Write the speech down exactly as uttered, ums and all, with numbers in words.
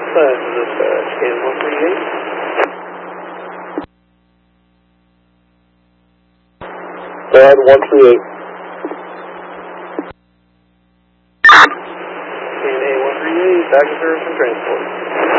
This is dispatch, K one three eight. Go ahead, one three eight. K one three eight, back in service and transport.